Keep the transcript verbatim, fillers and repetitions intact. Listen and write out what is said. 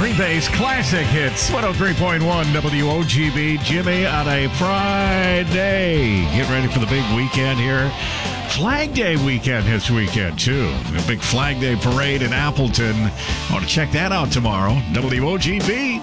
Country Bass Classic Hits. one oh three point one W O G B. Jimmy on a Friday. Get ready for the big weekend here. Flag Day weekend this weekend, too. A big Flag Day parade in Appleton. I want to check that out tomorrow. W O G B.